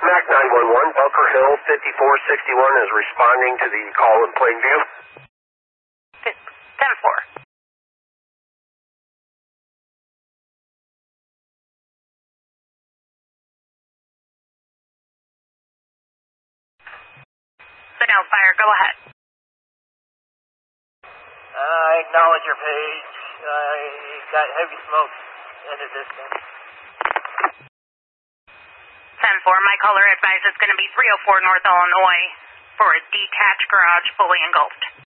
Mac 911, Bunker Hill 5461 is responding to the call in Plainview. 10-4. No fire, go ahead. I acknowledge your page. Got heavy smoke in the distance. 10-4, my caller advises it's going to be 304 North Illinois for a detached garage fully engulfed.